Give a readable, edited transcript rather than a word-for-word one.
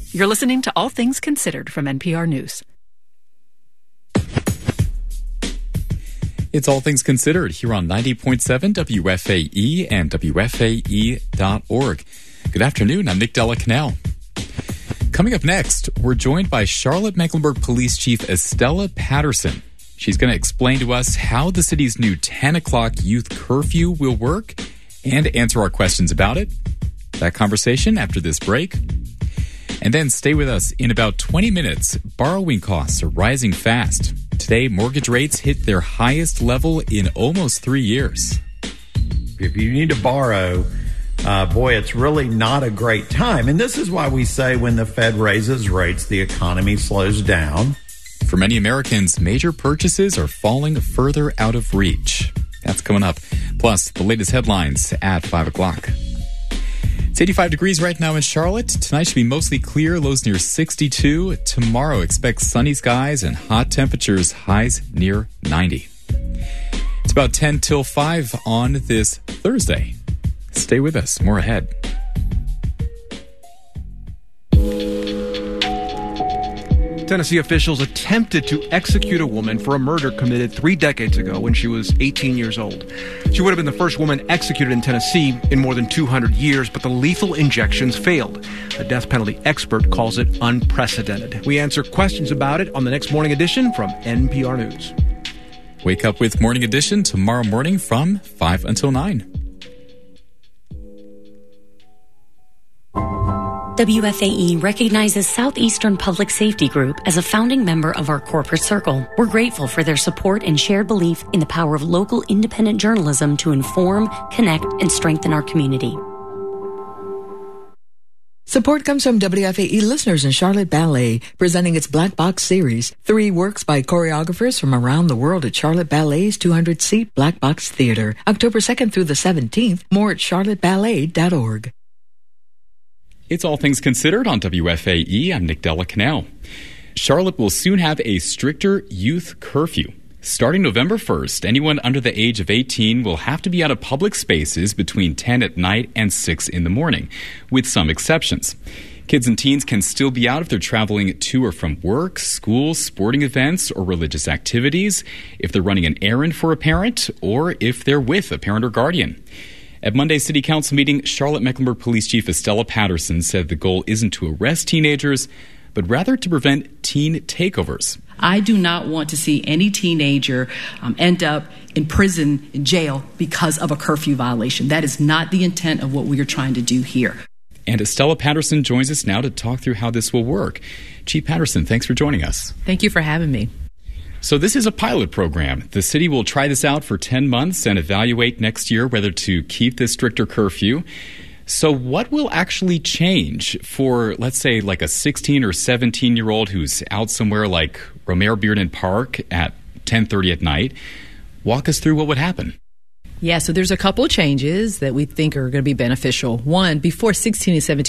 You're listening to All Things Considered from NPR News. It's All Things Considered here on 90.7 WFAE and WFAE.org. Good afternoon. I'm Nick Della Canal. Coming up next, we're joined by Charlotte-Mecklenburg Police Chief Estella Patterson. She's going to explain to us how the city's new 10 o'clock youth curfew will work and answer our questions about it. That conversation after this break. And then stay with us in about 20 minutes. Borrowing costs are rising fast. Today, mortgage rates hit their highest level in almost 3 years. If you need to borrow, it's really not a great time. And this is why we say when the Fed raises rates, the economy slows down. For many Americans, major purchases are falling further out of reach. That's coming up. Plus, the latest headlines at 5 o'clock. It's 85 degrees right now in Charlotte. Tonight should be mostly clear, lows near 62. Tomorrow, expect sunny skies and hot temperatures, highs near 90. It's about 10 till 5 on this Thursday. Stay with us. More ahead. Tennessee officials attempted to execute a woman for a murder committed 3 decades ago when she was 18 years old. She would have been the first woman executed in Tennessee in more than 200 years, but the lethal injections failed. A death penalty expert calls it unprecedented. We answer questions about it on the next Morning Edition from NPR News. Wake up with Morning Edition tomorrow morning from 5 until 9. WFAE recognizes Southeastern Public Safety Group as a founding member of our corporate circle. We're grateful for their support and shared belief in the power of local independent journalism to inform, connect, and strengthen our community. Support comes from WFAE listeners in Charlotte Ballet, presenting its Black Box series. 3 works by choreographers from around the world at Charlotte Ballet's 200-seat Black Box Theater. October 2nd through the 17th. More at charlotteballet.org. It's All Things Considered on WFAE. I'm Nick Della Canal. Charlotte will soon have a stricter youth curfew. Starting November 1st, anyone under the age of 18 will have to be out of public spaces between 10 at night and 6 in the morning, with some exceptions. Kids and teens can still be out if they're traveling to or from work, school, sporting events, or religious activities, if they're running an errand for a parent, or if they're with a parent or guardian. At Monday's City Council meeting, Charlotte-Mecklenburg Police Chief Estella Patterson said the goal isn't to arrest teenagers, but rather to prevent teen takeovers. I do not want to see any teenager end up in prison, in jail, because of a curfew violation. That is not the intent of what we are trying to do here. And Estella Patterson joins us now to talk through how this will work. Chief Patterson, thanks for joining us. Thank you for having me. So this is a pilot program. The city will try this out for 10 months and evaluate next year whether to keep this stricter curfew. So what will actually change for, let's say, like a 16 or 17-year-old who's out somewhere like Romare Bearden Park at 10:30 at night? Walk us through what would happen. Yeah, so there's a couple of changes that we think are going to be beneficial. One, before 16 and